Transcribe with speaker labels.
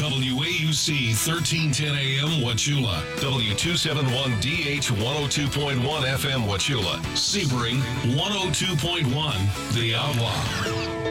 Speaker 1: WAUC 1310 AM Wauchula, W271DH 102.1 FM Wauchula, Sebring 102.1 The Outlaw.